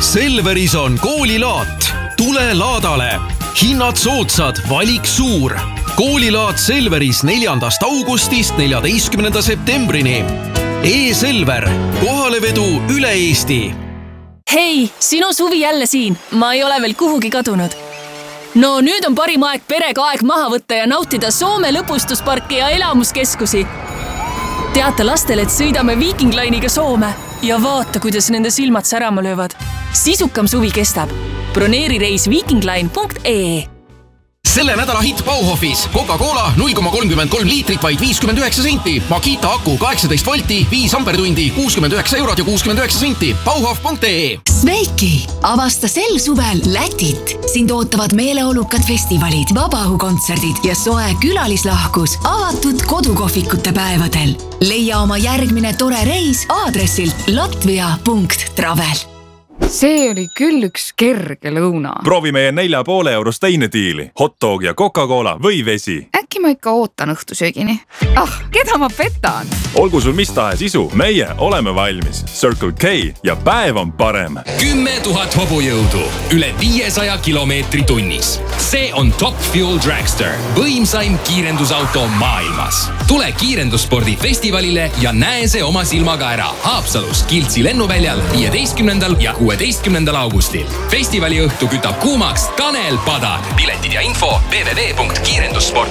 Selveris on koolilaat. Tule laadale. Hinnad soodsad, valik suur. Koolilaat Selveris 4. augustist 14. septembrini. E-Selver. Kohalevedu üle Eesti. Hei, sinu suvi jälle siin. Ma ei ole veel kuhugi kadunud. No nüüd on parim aeg perega aeg maha võtta ja nautida Soome lõbustusparki ja elamuskeskusi. Teate lastele, et sõidame Viking Line'iga Soome ja vaata, kuidas nende silmad särama löövad. Sisukam suvi kestab. Broneeri reis vikingline.ee. Selle nädala hitt Bauhofis. Coca-Cola 0,33 liitrit vaid 59 senti. Makita aku 18 volti, 5 ampertundi, 69 eurot ja 69 senti. Bauhof.ee. Sveiki! Avasta sel suvel Lätit. Sind ootavad meeleolukad festivalid, vabaõhukontserdid ja soe külalislahkus avatud kodukohvikute päevadel. Leia oma järgmine tore reis aadressilt latvia.travel. See oli küll üks kerge lõuna. Proovi meie 4,5 eurost teine diili. Hotdog ja Coca-Cola või vesi. Äkki ma ikka ootan õhtusöögini. Keda ma petan? Olgu sul mis tahes isu, meie oleme valmis. Circle K ja päev on parem. 10 000 hobujõudu, üle 500 kilomeetri tunnis. See on Top Fuel Dragster, võimsaim kiirendusauto maailmas. Tule kiirendusspordi festivalile ja näe see oma silmaga ära. Haapsalus Kiltsi lennuväljal 15. ja 16. augustil. Festivali õhtu kütab kuumaks Tanel Padar. Piletid ja info www.kiirendussport.